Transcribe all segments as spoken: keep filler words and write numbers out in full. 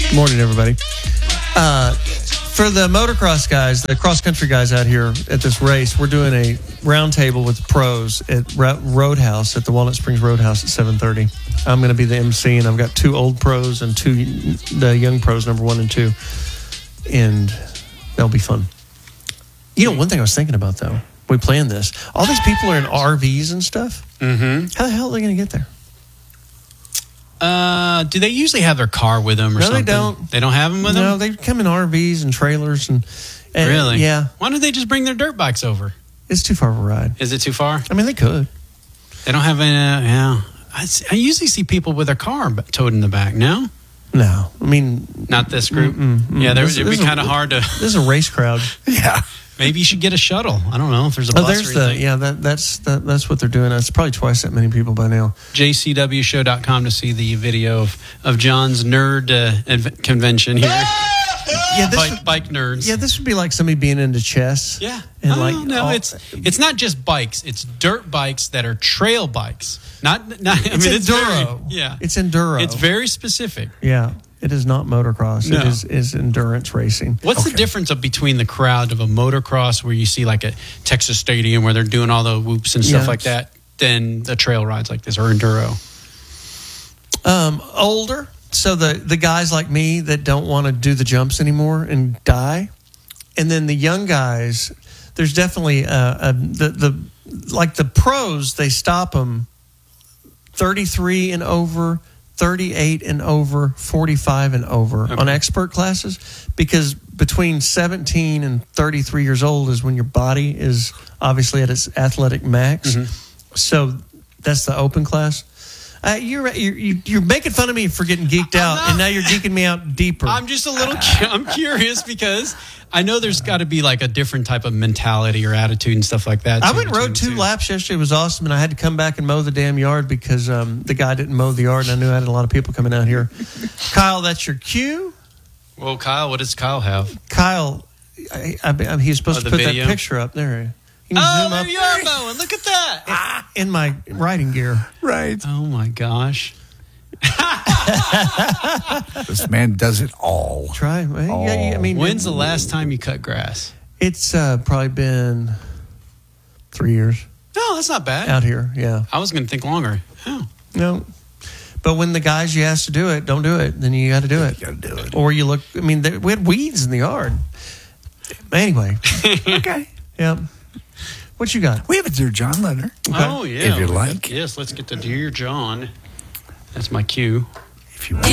Morning, everybody. Uh, for the motocross guys, the cross-country guys out here at this race, we're doing a roundtable with pros at Roadhouse, at the Walnut Springs Roadhouse at seven thirty. I'm going to be the M C, and I've got two old pros and two the young pros, number one and two, and that'll be fun. You know, one thing I was thinking about, though, we planned this. All these people are in R Vs and stuff. Mm-hmm. How the hell are they going to get there? Uh, do they usually have their car with them or no, something? No, they don't. They don't have them with no, them? No, they come in R Vs and trailers. and, and Really? Yeah. Why don't they just bring their dirt bikes over? It's too far of a ride. Is it too far? I mean, they could. They don't have any, uh, yeah. I, see, I usually see people with their car towed in the back, no? No. I mean... Not this group? Mm-mm, mm-mm. Yeah, there, this, it'd be kind of hard to... This is a race crowd. Yeah. Maybe you should get a shuttle. I don't know if there's a oh, bus there's or the anything. Yeah, that, that's that, that's what they're doing. It's probably twice that many people by now. J C W show dot com to see the video of, of John's nerd uh, inv- convention here. Yeah, this bike, would, bike nerds. Yeah, this would be like somebody being into chess. Yeah. And oh, like, no, all, it's it's not just bikes. It's dirt bikes that are trail bikes. Not, not I it's mean, enduro. It's very, yeah. It's enduro. It's very specific. Yeah. It is not motocross. No. It is, is endurance racing. What's Okay. the difference of between the crowd of a motocross where you see like a Texas Stadium where they're doing all the whoops and stuff Yeah. like that than the trail rides like this or enduro? Um, older. So the, the guys like me that don't want to do the jumps anymore and die. And then the young guys, there's definitely uh, a, the, the like the pros, they stop them thirty-three and over, thirty-eight and over, forty-five and over Okay. on expert classes, because between seventeen and thirty-three years old is when your body is obviously at its athletic max. Mm-hmm. So that's the open class. Uh, you're, you're you're making fun of me for getting geeked out, not. and now you're geeking me out deeper. I'm just a little cu- I'm curious because I know there's got to be like a different type of mentality or attitude and stuff like that. I too, went and between rode the two two. laps yesterday. It was awesome, and I had to come back and mow the damn yard because um, the guy didn't mow the yard, and I knew I had a lot of people coming out here. Kyle, that's your cue. Well, Kyle, what does Kyle have? Kyle, I, I, I, he's supposed Oh, to the put video? that picture up there. You can Oh, zoom there up you are, Bowen. Look at that. in my riding gear. Right. Oh, my gosh. This man does it all. Try. Well, yeah, yeah, I mean, When's the last time you cut grass? It's uh, probably been three years No, that's not bad. out here. Yeah. I was going to think longer. Oh. No. But when the guys you ask to do it don't do it, then you got to do it. You got to do it. Or you look, I mean, there, we had weeds in the yard. Anyway. Okay. Yeah. What you got? We have a Dear John letter. Oh, yeah. If you like. Yes, let's get to Dear John. That's my cue. If you want.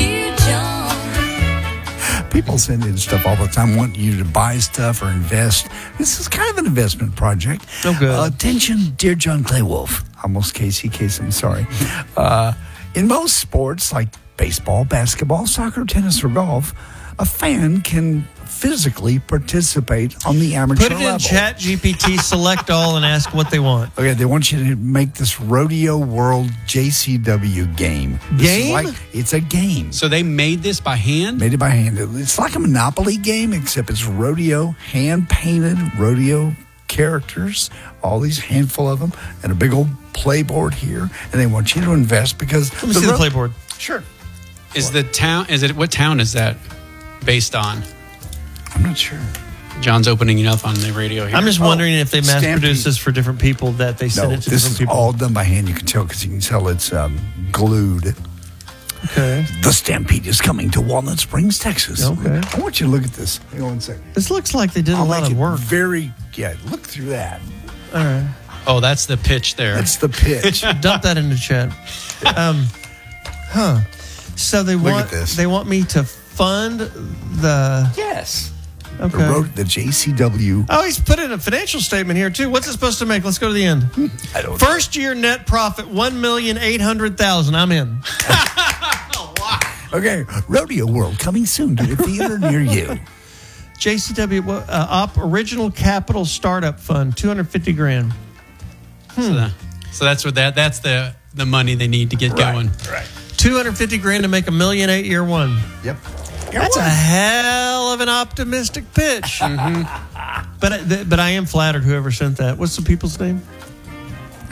People send in stuff all the time, want you to buy stuff or invest. This is kind of an investment project. Oh, good. Uh, attention, Dear John Clay Wolf. Almost Casey Kasem, sorry. Uh, in most sports like baseball, basketball, soccer, tennis, or golf, a fan can physically participate on the amateur Put it level. in Chat G P T, select all, and ask what they want. Okay, they want you to make this Rodeo World J C W game. This is Game? like, it's a game. So they made this by hand? Made it by hand. It's like a Monopoly game, except it's rodeo, hand-painted rodeo characters, all these handful of them, and a big old playboard here. And they want you to invest because... Let me see the ro- playboard. Sure. Is the town, is it, what town is that based on? I'm not sure. John's opening it up on the radio here. I'm just Oh, wondering if they mass Stampede. produce this for different people, that they send No, it to this different is people. all done by hand. You can tell because you can tell it's um, glued. Okay. The Stampede is coming to Walnut Springs, Texas. Okay. I want you to look at this. Hang on one second. This looks like they did a I'll lot make of it work. very... Yeah, look through that. All right. Oh, that's the pitch there. That's the pitch. Dump that into chat. Um, huh. So they Look want at this. they want me to fund the Yes. okay. The, road, the J C W. Oh, he's put in a financial statement here too. What's it supposed to make? Let's go to the end. I don't know. First year net profit one million eight hundred thousand. I'm in. Okay, Rodeo World coming soon to the theater near you. J C W uh, Op Original Capital Startup Fund, two hundred fifty grand. so, the- so that's what that, that's the, the money they need to get going. Right. two hundred fifty grand to make a million eight year one. Yep. That's a hell of an optimistic pitch. Mm-hmm. But I- th- but I am flattered whoever sent that. What's the people's name?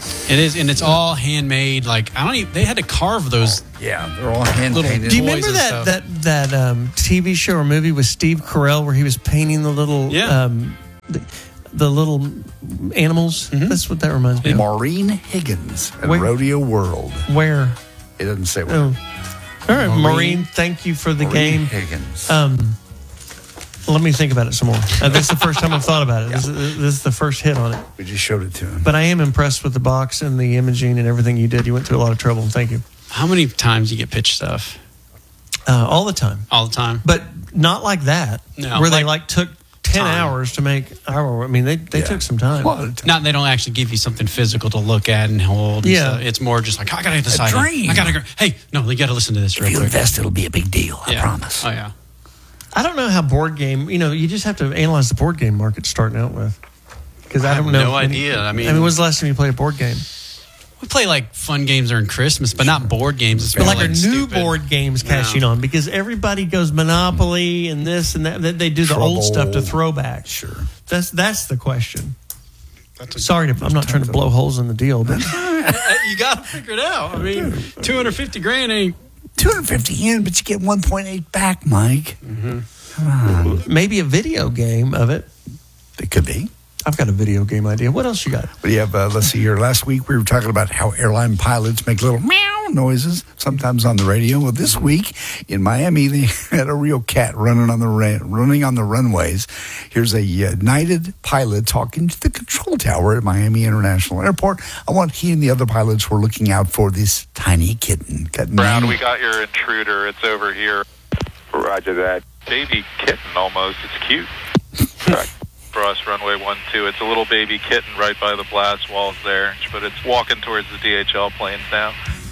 It is, and it's all handmade. Like I don't even. They had to carve those. Yeah, they're all hand Little- painted. Do you Boys remember and that stuff. that that um, T V show or movie with Steve Carell where he was painting the little Yeah. um, the, the little animals? That's what that reminds me of. Maureen Higgins at Wait. Rodeo World. Where? It doesn't say where. Oh. All right, Maureen. Maureen. Thank you for the Maureen game. Higgins. Um, let me think about it some more. Uh, this is the first time I've thought about it. This, is, this is the first hit on it. we just showed it to him. But I am impressed with the box and the imaging and everything you did. You went through a lot of trouble. Thank you. How many times you get pitch stuff Uh, all the time. all the time? But not like that. No, where they like like took ten time. hours to make our. I mean, they, they Yeah. took some time. Well, it- Not they don't actually give you something physical to look at and hold. And Yeah. stuff. It's more just like I gotta decide. dream. I gotta go. Hey, no, you gotta listen to this if real you quick. invest, it'll be a big deal. I Yeah. promise. Oh yeah. I don't know how board game. You know, you just have to analyze the board game market starting out with. Because I, I don't have know. no any- idea. I mean- I mean, when's the last time you played a board game? We play like fun games during Christmas, but not board games. It's But more like, are new stupid. board games cashing No. on because everybody goes Monopoly and this and that. They- They do the old Trouble. stuff to throwback. Sure. That's that's the question. That's a- Sorry, to, I'm not trying to blow holes in the deal, but you gotta figure it out. I mean, two hundred fifty grand ain't. two hundred fifty in, but you get one point eight back, Mike. maybe a video game of it. It could be. I've got a video game idea. What else you got? But you have, uh, let's see here. Last week we were talking about how airline pilots make little meow noises, sometimes on the radio. Well, this week in Miami, they had a real cat running on the ra- running on the runways. Here's a United pilot talking to the control tower at Miami International Airport. I want he and the other pilots were looking out for this tiny kitten. Got Brown, named- we got your intruder. It's over here. Roger that. Baby kitten almost. It's cute. For us, runway one two. It's a little baby kitten right by the blast walls there, but it's walking towards the D H L planes now.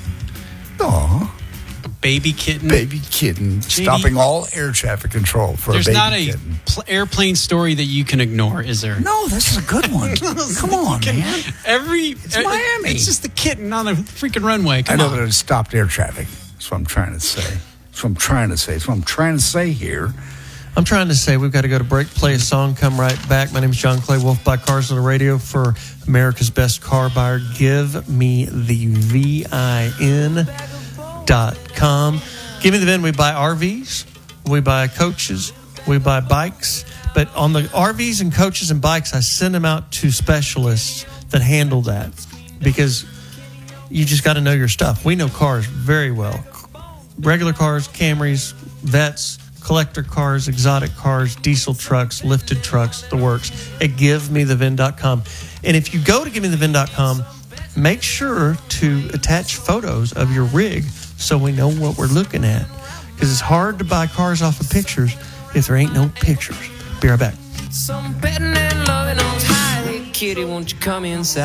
Aw, Baby kitten. baby kitten stopping all air traffic control for There's a baby not a kitten. pl- airplane story that you can ignore, is there? No, this is a good one. Come on, man. Every It's uh, Miami. It's just the kitten on the freaking runway. I Come know on. that it stopped air traffic. That's what I'm trying to say. That's what I'm trying to say. That's what I'm trying to say here. I'm trying to say we've got to go to break, play a song, come right back. My name is John Clay Wolf, buy cars on the radio for America's best car buyer. Give me the V I N dot com. Give me the V I N. We buy R Vs, we buy coaches, we buy bikes. But on the R Vs and coaches and bikes, I send them out to specialists that handle that because you just got to know your stuff. We know cars very well. Regular cars, Camrys, Vets, collector cars, exotic cars, diesel trucks, lifted trucks, the works at give me the V I N dot com. And if you go to give me the V I N dot com, make sure to attach photos of your rig so we know what we're looking at. Because it's hard to buy cars off of pictures if there ain't no pictures. Be right back. Some petting and loving on high. Hey, kitty, won't you come inside?